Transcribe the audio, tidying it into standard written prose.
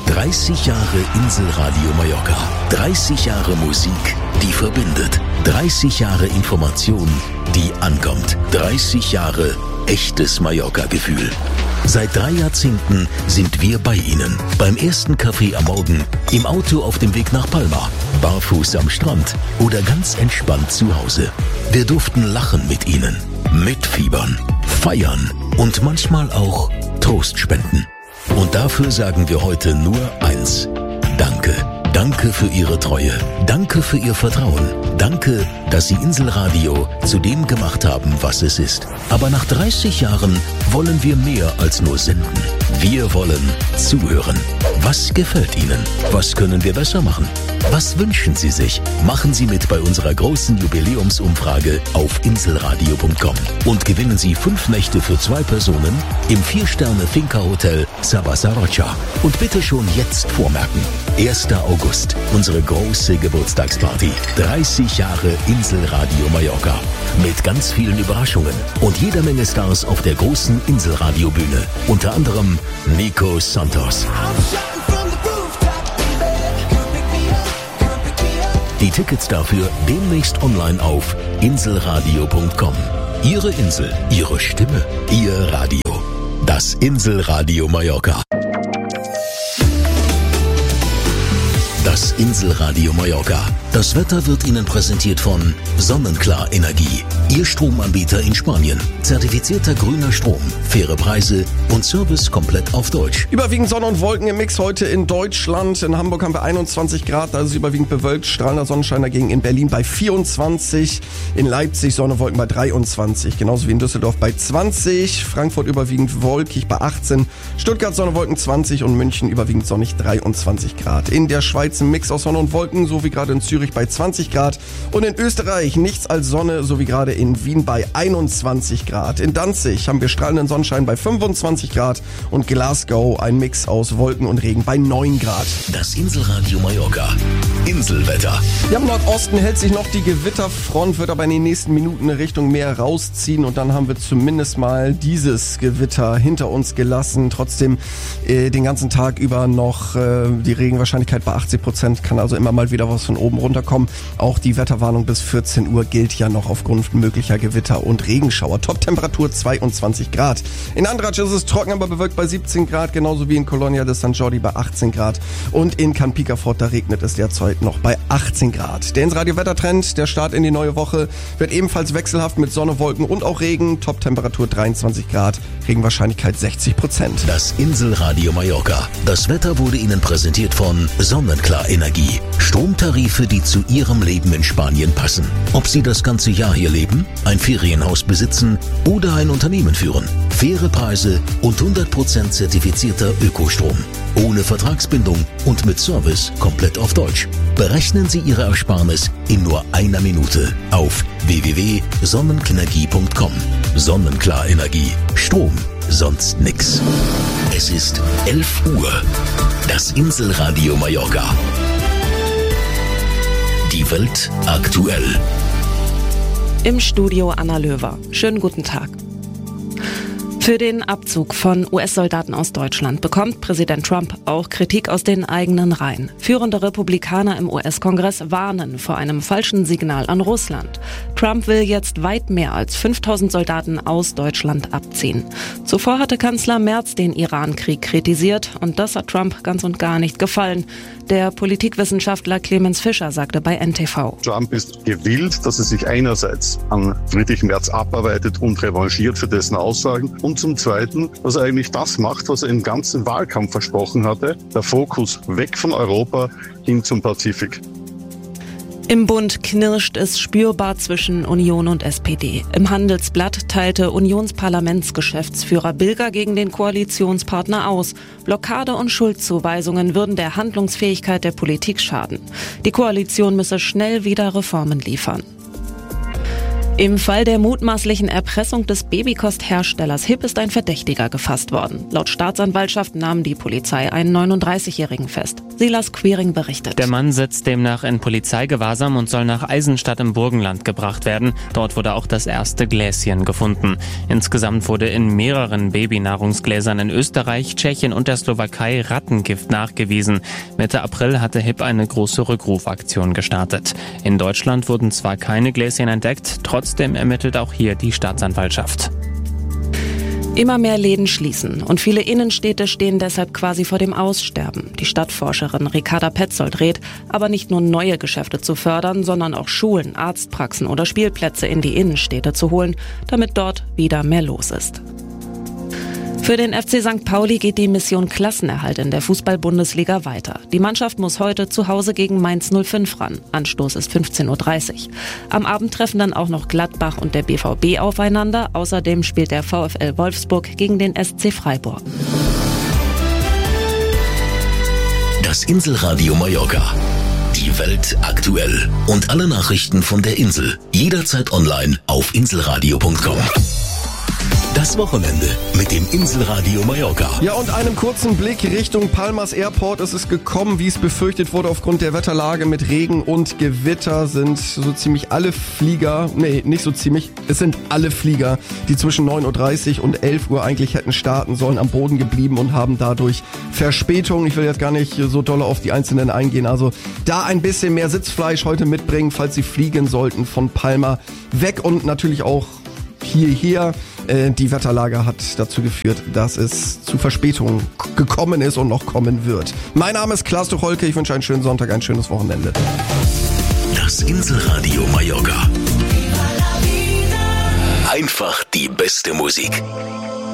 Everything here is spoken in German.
30 Jahre Inselradio Mallorca. 30 Jahre Musik, die verbindet. 30 Jahre Information, die ankommt. 30 Jahre echtes Mallorca-Gefühl. Seit 3 Jahrzehnten sind wir bei Ihnen. Beim ersten Kaffee am Morgen, im Auto auf dem Weg nach Palma, barfuß am Strand oder ganz entspannt zu Hause. Wir durften lachen mit Ihnen, mitfiebern, feiern und manchmal auch Trost spenden. Und dafür sagen wir heute nur eins: Danke. Danke für Ihre Treue. Danke für Ihr Vertrauen. Danke, dass Sie Inselradio zu dem gemacht haben, was es ist. Aber nach 30 Jahren wollen wir mehr als nur senden. Wir wollen zuhören. Was gefällt Ihnen? Was können wir besser machen? Was wünschen Sie sich? Machen Sie mit bei unserer großen Jubiläumsumfrage auf inselradio.com und gewinnen Sie 5 Nächte für 2 Personen im 4-Sterne-Finca-Hotel Sabasarrocha. Und bitte schon jetzt vormerken: 1. August, unsere große Geburtstagsparty. 30 Jahre Inselradio Mallorca. Mit ganz vielen Überraschungen und jeder Menge Stars auf der großen Inselradio-Bühne. Unter anderem Nico Santos. Die Tickets dafür demnächst online auf inselradio.com. Ihre Insel, Ihre Stimme, Ihr Radio. Das Inselradio Mallorca. Das Inselradio Mallorca. Das Wetter wird Ihnen präsentiert von Sonnenklar Energie. Ihr Stromanbieter in Spanien. Zertifizierter grüner Strom, faire Preise und Service komplett auf Deutsch. Überwiegend Sonne und Wolken im Mix heute in Deutschland. In Hamburg haben wir 21 Grad, da ist es überwiegend bewölkt. Strahlender Sonnenschein dagegen in Berlin bei 24. In Leipzig Sonne und Wolken bei 23. Genauso wie in Düsseldorf bei 20. Frankfurt überwiegend wolkig bei 18. Stuttgart Sonne und Wolken 20 und München überwiegend sonnig 23 Grad. In der Schweiz ein Mix aus Sonne und Wolken, so wie gerade in Zürich bei 20 Grad. Und in Österreich nichts als Sonne, so wie gerade in Wien bei 21 Grad. In Danzig haben wir strahlenden Sonnenschein bei 25 Grad und Glasgow ein Mix aus Wolken und Regen bei 9 Grad. Das Inselradio Mallorca. Inselwetter. Ja, im Nordosten hält sich noch die Gewitterfront, wird aber in den nächsten Minuten Richtung Meer rausziehen und dann haben wir zumindest mal dieses Gewitter hinter uns gelassen. Trotzdem den ganzen Tag über noch die Regenwahrscheinlichkeit bei 80%, kann also immer mal wieder was von oben runterkommen. Auch die Wetterwarnung bis 14 Uhr gilt ja noch aufgrund möglicher Gewitter und Regenschauer. Top-Temperatur 22 Grad. In Andratx ist es trocken, aber bewölkt bei 17 Grad, genauso wie in Colonia de San Jordi bei 18 Grad. Und in Can Picafort, da regnet es derzeit noch bei 18 Grad. Der Inselradio Wettertrend, der Start in die neue Woche, wird ebenfalls wechselhaft mit Sonne, Wolken und auch Regen. Top-Temperatur 23 Grad, Regenwahrscheinlichkeit 60%. Das Inselradio Mallorca. Das Wetter wurde Ihnen präsentiert von Sonnenklar Energie. Stromtarife, die zu Ihrem Leben in Spanien passen. Ob Sie das ganze Jahr hier leben, ein Ferienhaus besitzen oder ein Unternehmen führen. Faire Preise und 100% zertifizierter Ökostrom. Ohne Vertragsbindung und mit Service komplett auf Deutsch. Berechnen Sie Ihre Ersparnis in nur einer Minute auf www.sonnenenergie.com. Sonnenklar Energie. Strom, sonst nix. Es ist 11 Uhr. Das Inselradio Mallorca. Die Welt aktuell. Im Studio Anna Löwer. Schönen guten Tag. Für den Abzug von US-Soldaten aus Deutschland bekommt Präsident Trump auch Kritik aus den eigenen Reihen. Führende Republikaner im US-Kongress warnen vor einem falschen Signal an Russland. Trump will jetzt weit mehr als 5000 Soldaten aus Deutschland abziehen. Zuvor hatte Kanzler Merz den Iran-Krieg kritisiert und das hat Trump ganz und gar nicht gefallen. Der Politikwissenschaftler Clemens Fischer sagte bei NTV: Trump ist gewillt, dass er sich einerseits an Friedrich Merz abarbeitet und revanchiert für dessen Aussagen und zum Zweiten, dass er eigentlich das macht, was er im ganzen Wahlkampf versprochen hatte, der Fokus weg von Europa hin zum Pazifik. Im Bund knirscht es spürbar zwischen Union und SPD. Im Handelsblatt teilte Unionsparlamentsgeschäftsführer Bilger gegen den Koalitionspartner aus. Blockade und Schuldzuweisungen würden der Handlungsfähigkeit der Politik schaden. Die Koalition müsse schnell wieder Reformen liefern. Im Fall der mutmaßlichen Erpressung des Babykostherstellers HiP ist ein Verdächtiger gefasst worden. Laut Staatsanwaltschaft nahm die Polizei einen 39-Jährigen fest. Silas Quiring berichtet. Der Mann sitzt demnach in Polizeigewahrsam und soll nach Eisenstadt im Burgenland gebracht werden. Dort wurde auch das erste Gläschen gefunden. Insgesamt wurde in mehreren Babynahrungsgläsern in Österreich, Tschechien und der Slowakei Rattengift nachgewiesen. Mitte April hatte HiP eine große Rückrufaktion gestartet. In Deutschland wurden zwar keine Gläschen entdeckt, trotzdem ermittelt auch hier die Staatsanwaltschaft. Immer mehr Läden schließen und viele Innenstädte stehen deshalb quasi vor dem Aussterben. Die Stadtforscherin Ricarda Petzold rät, aber nicht nur neue Geschäfte zu fördern, sondern auch Schulen, Arztpraxen oder Spielplätze in die Innenstädte zu holen, damit dort wieder mehr los ist. Für den FC St. Pauli geht die Mission Klassenerhalt in der Fußball-Bundesliga weiter. Die Mannschaft muss heute zu Hause gegen Mainz 05 ran. Anstoß ist 15:30 Uhr. Am Abend treffen dann auch noch Gladbach und der BVB aufeinander. Außerdem spielt der VfL Wolfsburg gegen den SC Freiburg. Das Inselradio Mallorca. Die Welt aktuell. Und alle Nachrichten von der Insel. Jederzeit online auf inselradio.com. Das Wochenende mit dem Inselradio Mallorca. Ja, und einem kurzen Blick Richtung Palmas Airport. Es ist gekommen, wie es befürchtet wurde. Aufgrund der Wetterlage mit Regen und Gewitter sind so ziemlich alle Flieger, es sind alle Flieger, die zwischen 9:30 Uhr und 11 Uhr eigentlich hätten starten sollen, am Boden geblieben und haben dadurch Verspätung. Ich will jetzt gar nicht so doll auf die einzelnen eingehen. Also da ein bisschen mehr Sitzfleisch heute mitbringen, falls Sie fliegen sollten von Palma weg und natürlich auch hierher. Die Wetterlage hat dazu geführt, dass es zu Verspätungen gekommen ist und noch kommen wird. Mein Name ist Klaas Tucholke. Ich wünsche einen schönen Sonntag, ein schönes Wochenende. Das Inselradio Mallorca. Einfach die beste Musik.